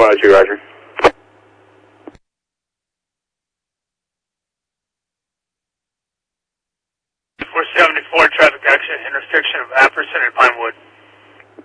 102, roger. 474, traffic exit, intersection of Apperson and Pinewood.